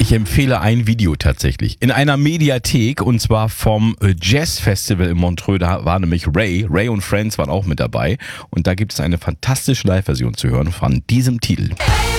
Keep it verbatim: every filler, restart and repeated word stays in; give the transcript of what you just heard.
Ich empfehle ein Video tatsächlich. In einer Mediathek und zwar vom Jazz Festival in Montreux. Da war nämlich Ray. Ray und Friends waren auch mit dabei. Und da gibt es eine fantastische Live-Version zu hören von diesem Titel. Hey!